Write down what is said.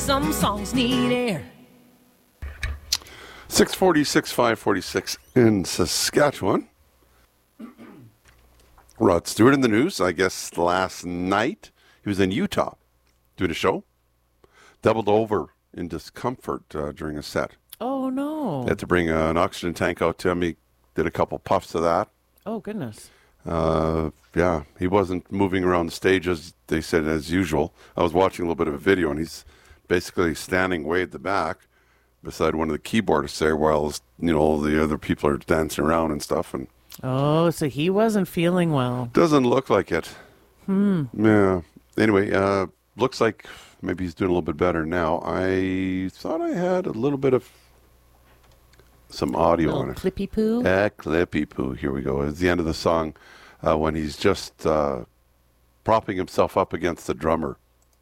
some songs need air. 646, 546 in Saskatchewan. Rod Stewart in the news, I guess last night. He was in Utah doing a show. Doubled over in discomfort during a set. Oh, no. They had to bring an oxygen tank out to him. He did a couple puffs of that. Oh, goodness. Yeah, he wasn't moving around the stage as they said as usual. I was watching a little bit of a video, and he's basically standing way at the back beside one of the keyboardists there while, the other people are dancing around and stuff. And oh, so he wasn't feeling well. doesn't look like it. Yeah. Anyway, looks like maybe he's doing a little bit better now. I thought I had a little bit of some audio on it. Clippy poo? Clippy poo. Here we go. It's the end of the song when he's just propping himself up against the drummer.